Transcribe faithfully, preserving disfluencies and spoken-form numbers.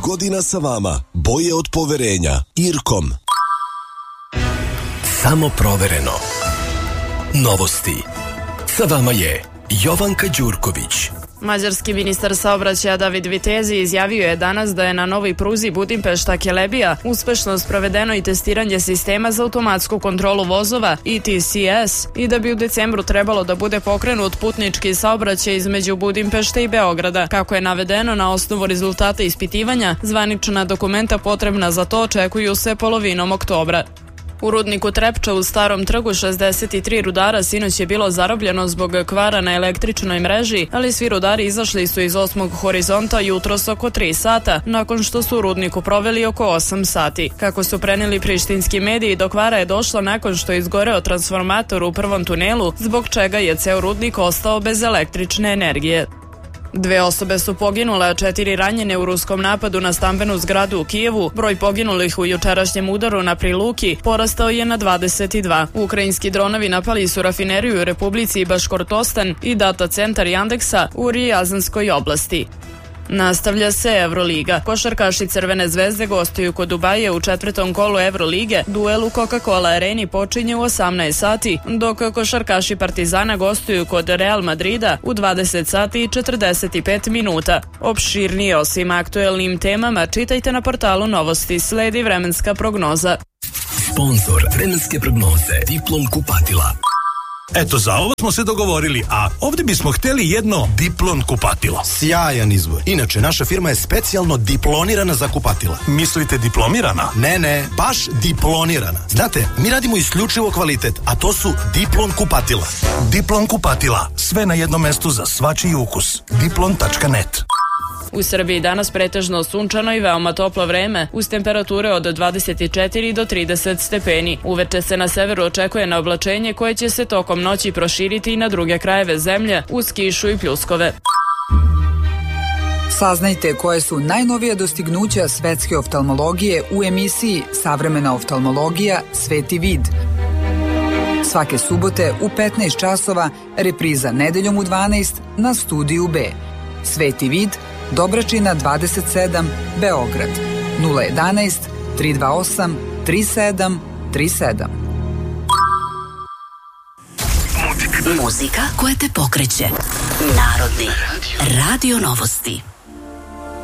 godina sa vama. Boje od poverenja. Irkom. Samo provereno. Novosti. Sa vama je Jovanka Đurković. Mađarski ministar saobraćaja David Vitezi izjavio je danas da je na novoj pruzi Budimpešta-Kelebija uspešno sprovedeno i testiranje sistema za automatsku kontrolu vozova E T C S i da bi u decembru trebalo da bude pokrenut putnički saobraćaj između Budimpešte i Beograda. Kako je navedeno, na osnovu rezultata ispitivanja, zvanična dokumenta potrebna za to očekuju se polovinom oktobra. U rudniku Trepča u Starom trgu šezdeset tri rudara sinoć je bilo zarobljeno zbog kvara na električnoj mreži, ali svi rudari izašli su iz osmog horizonta jutros oko tri sata, nakon što su u rudniku proveli oko osam sati. Kako su preneli prištinski mediji, do kvara je došlo nakon što je izgoreo transformator u prvom tunelu, zbog čega je ceo rudnik ostao bez električne energije. Dve osobe su poginule, a četiri ranjene u ruskom napadu na stambenu zgradu u Kijevu. Broj poginulih u jučerašnjem udaru na Priluki porastao je na dvadeset dva. Ukrajinski dronovi napali su rafineriju u Republici Baškortostan i data centar Jandeksa u Rijazanskoj oblasti. Nastavlja se Evroliga. Košarkaši Crvene zvezde gostuju kod Dubaja u četvrtom kolu Evrolige. Duel u Coca-Cola areni počinje u osamnaest sati, dok košarkaši Partizana gostuju kod Real Madrida u dvadeset sati i četrdeset pet minuta. Opširnije o svim aktuelnim temama čitajte na portalu Novosti. Sledi vremenska prognoza. Sponzor vremenske prognoze Diplom kupatila. Eto, za ovo smo se dogovorili, a ovdje bismo htjeli jedno Diplon kupatilo. Sjajan izbor. Inače, naša firma je specijalno diplonirana za kupatila. Mislite diplomirana? Ne, ne, baš diplonirana. Znate, mi radimo isključivo kvalitet, a to su Diplon kupatila. Diplon kupatila. Sve na jednom mestu za svačiji ukus. diplon tačka net. U Srbiji danas pretežno sunčano i veoma toplo vreme, uz temperature od dvadeset četiri do trideset stepeni. Uveče se na severu očekuje na oblačenje koje će se tokom noći proširiti i na druge krajeve zemlje, uz kišu i pljuskove. Saznajte koje su najnovija dostignuća svetske oftalmologije u emisiji Savremena oftalmologija Sveti vid. Svake subote u petnaest časova, repriza nedeljom u dvanaest na Studiju B. Sveti vid, Dobračina dvadeset sedam, Beograd, nula jedanaest, tri dva osam, tri sedam tri sedam. Muzika koja te pokreće. Narodni radio Novosti.